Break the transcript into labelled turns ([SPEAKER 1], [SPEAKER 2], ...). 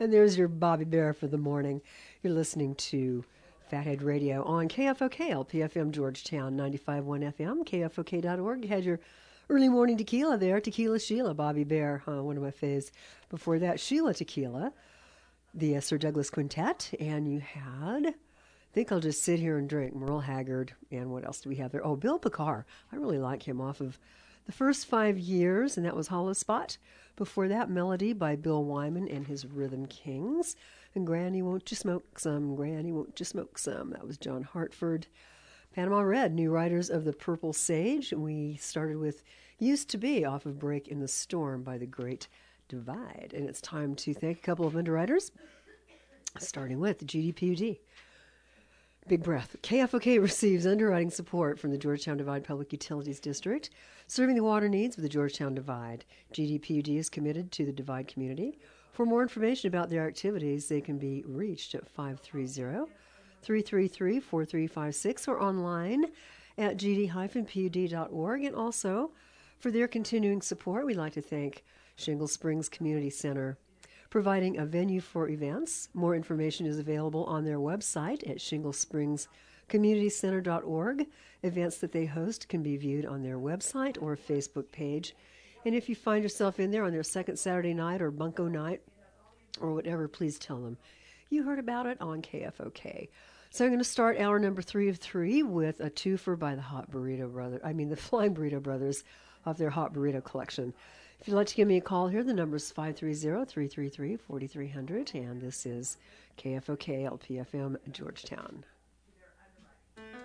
[SPEAKER 1] And there's your Bobby Bear for the morning. You're listening to Fathead Radio on KFOK, LPFM Georgetown, 95.1 FM, KFOK.org. You had your early morning tequila there. Tequila Sheila, Bobby Bear, one of my faves. Before that, Sheila Tequila, the Sir Douglas Quintet. And you had, I think I'll just sit here and drink, Merle Haggard. And what else do we have there? Oh, Bill Picard. I really like him off of the first 5 years, and that was Hollow Spot. Before that, Melody by Bill Wyman and his Rhythm Kings. And Granny, Won't You Smoke Some? Granny, Won't You Smoke Some? That was John Hartford. Panama Red, New Riders of the Purple Sage. We started with Used to Be off of Break in the Storm by The Great Divide. And it's time to thank a couple of underwriters, starting with GDPUD. Big breath. KFOK receives underwriting support from the Georgetown Divide Public Utilities District, serving the water needs of the Georgetown Divide. GDPUD is committed to the Divide community. For more information about their activities, they can be reached at 530-333-4356 or online at gd-pud.org. And also, for their continuing support, we'd like to thank Shingle Springs Community Center, providing a venue for events. More information is available on their website at shinglespringscommunitycenter.org. Events that they host can be viewed on their website or Facebook page. And if you find yourself in there on their second Saturday night or bunco night or whatever, please tell them you heard about it on KFOK. So I'm going to start hour number 3 of 3 with a twofer by the the Flying Burrito Brothers of their Hot Burrito collection. If you'd like to give me a call here, the number is 530-333-4300, and this is KFOK LPFM Georgetown.